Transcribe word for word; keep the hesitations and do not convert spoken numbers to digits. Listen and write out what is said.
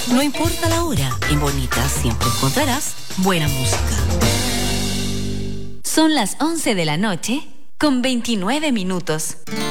No importa la hora, en Bonita siempre encontrarás buena música. Son las once de la noche con veintinueve minutos.